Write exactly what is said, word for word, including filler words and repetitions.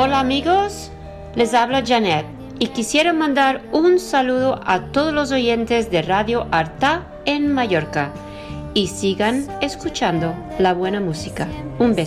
Hola amigos, les habla Janet y quisiera mandar un saludo a todos los oyentes de Radio Artá en Mallorca y sigan escuchando la buena música. Un beso.